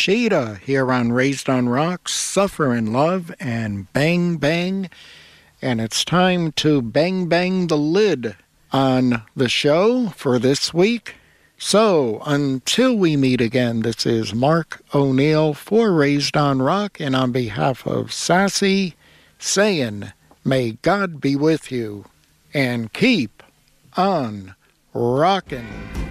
Rashida here on Raised on Rock, Suffer in Love, and Bang Bang. And it's time to bang bang the lid on the show for this week. So, until we meet again, this is Mark O'Neill for Raised on Rock, and on behalf of Sassy, saying, may God be with you, and keep on rockin'.